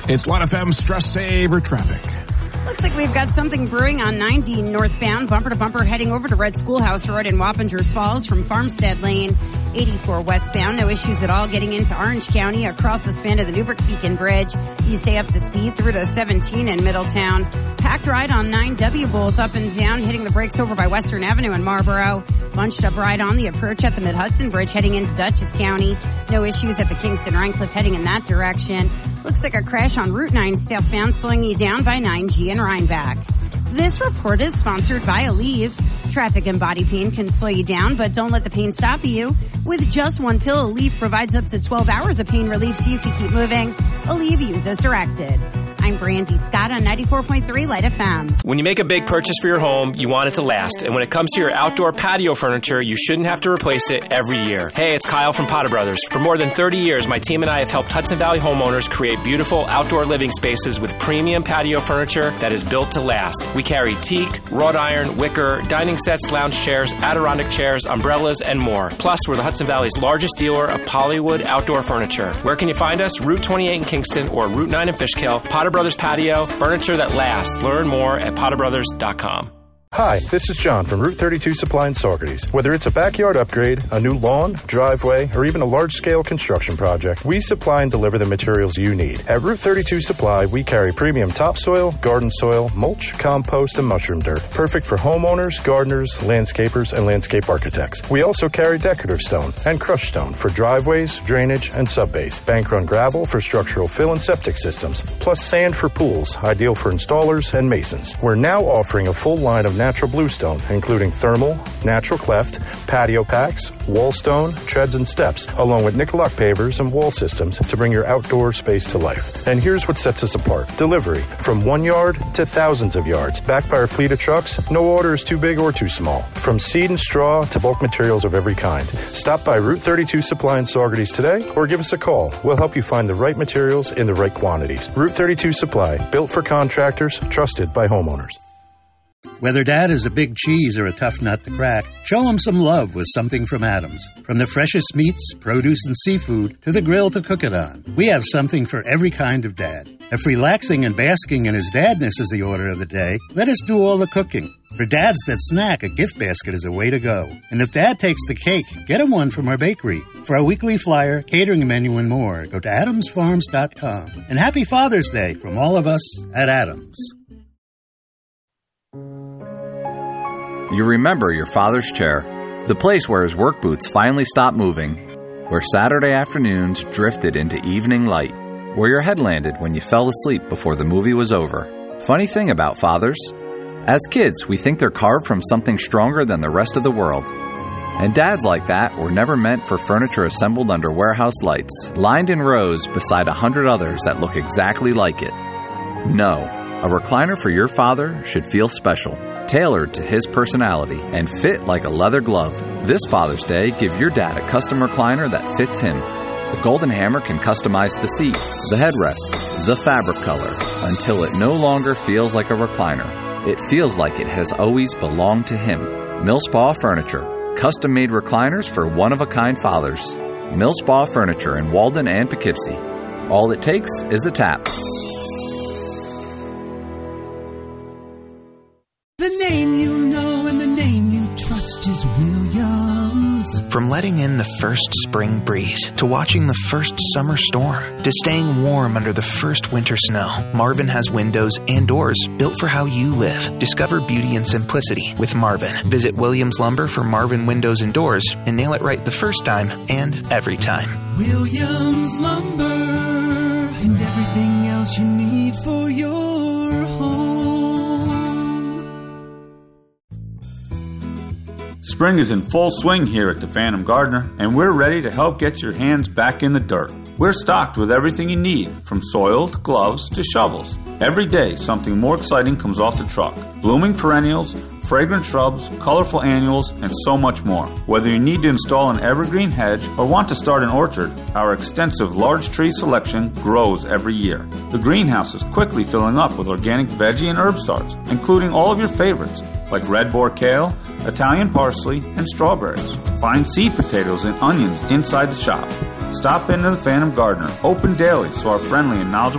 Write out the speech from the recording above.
It's 1FM Stress Saver Traffic. Looks like we've got something brewing on 90 northbound, bumper to bumper, heading over to Red Schoolhouse Road in Wappingers Falls from Farmstead Lane. 84 westbound, no issues at all getting into Orange County across the span of the Newbrook Beacon Bridge. You stay up to speed through to 17 in Middletown. Packed ride on 9W, both up and down, hitting the brakes over by Western Avenue in Marlboro. Bunched up ride on the approach at the Mid-Hudson Bridge heading into Dutchess County. No issues at the Kingston-Rhinecliff heading in that direction. Looks like a crash on Route 9 southbound, slowing you down by 9G and Rhinebeck. This report is sponsored by Aleve. Traffic and body pain can slow you down, but don't let the pain stop you. With just one pill, Aleve provides up to 12 hours of pain relief so you can keep moving. Aleve, use as directed. I'm Brandy Scott on 94.3 Light FM. When you make a big purchase for your home, you want it to last. And when it comes to your outdoor patio furniture, you shouldn't have to replace it every year. Hey, it's Kyle from Potter Brothers. For more than 30 years, my team and I have helped Hudson Valley homeowners create beautiful outdoor living spaces with premium patio furniture that is built to last. We carry teak, wrought iron, wicker, dining sets, lounge chairs, Adirondack chairs, umbrellas, and more. Plus, we're the Hudson Valley's largest dealer of Polywood outdoor furniture. Where can you find us? Route 28 in Kingston or Route 9 in Fishkill. Potter Brothers Patio, furniture that lasts. Learn more at potterbrothers.com. Hi, this is John from Route 32 Supply in Saugerties. Whether it's a backyard upgrade, a new lawn, driveway, or even a large-scale construction project, we supply and deliver the materials you need. At Route 32 Supply, we carry premium topsoil, garden soil, mulch, compost, and mushroom dirt. Perfect for homeowners, gardeners, landscapers, and landscape architects. We also carry decorative stone and crushed stone for driveways, drainage, and subbase. Bank-run gravel for structural fill and septic systems. Plus sand for pools, ideal for installers and masons. We're now offering a full line of natural bluestone, including thermal, natural cleft, patio packs, wall stone, treads and steps, along with Nicoloc pavers and wall systems to bring your outdoor space to life. And here's what sets us apart. Delivery from 1 yard to thousands of yards. Backed by our fleet of trucks, no order is too big or too small. From seed and straw to bulk materials of every kind. Stop by Route 32 Supply in Saugerties today or give us a call. We'll help you find the right materials in the right quantities. Route 32 Supply, built for contractors, trusted by homeowners. Whether Dad is a big cheese or a tough nut to crack, show him some love with something from Adams. From the freshest meats, produce, and seafood to the grill to cook it on, we have something for every kind of dad. If relaxing and basking in his dadness is the order of the day, let us do all the cooking. For dads that snack, a gift basket is a way to go. And if Dad takes the cake, get him one from our bakery. For our weekly flyer, catering menu, and more, go to adamsfarms.com. And happy Father's Day from all of us at Adams. You remember your father's chair, the place where his work boots finally stopped moving, where Saturday afternoons drifted into evening light, where your head landed when you fell asleep before the movie was over. Funny thing about fathers, as kids we think they're carved from something stronger than the rest of the world. And dads like that were never meant for furniture assembled under warehouse lights, lined in rows beside 100 others that look exactly like it. No, a recliner for your father should feel special, tailored to his personality, and fit like a leather glove. This Father's Day, give your dad a custom recliner that fits him. The Golden Hammer can customize the seat, the headrest, the fabric color, until it no longer feels like a recliner. It feels like it has always belonged to him. Millspaw Furniture, custom-made recliners for one-of-a-kind fathers. Millspaw Furniture in Walden and Poughkeepsie. All it takes is a tap. The name you know and the name you trust is Williams. From letting in the first spring breeze, to watching the first summer storm, to staying warm under the first winter snow, Marvin has windows and doors built for how you live. Discover beauty and simplicity with Marvin. Visit Williams Lumber for Marvin windows and doors and nail it right the first time and every time. Williams Lumber and everything else you need for your home. Spring is in full swing here at the Phantom Gardener, and we're ready to help get your hands back in the dirt. We're stocked with everything you need, from soil to gloves to shovels. Every day, something more exciting comes off the truck. Blooming perennials, fragrant shrubs, colorful annuals, and so much more. Whether you need to install an evergreen hedge or want to start an orchard, our extensive large tree selection grows every year. The greenhouse is quickly filling up with organic veggie and herb starts, including all of your favorites, like red boar kale, Italian parsley, and strawberries. Find seed potatoes and onions inside the shop. Stop into the Phantom Gardener, open daily so our friendly and knowledgeable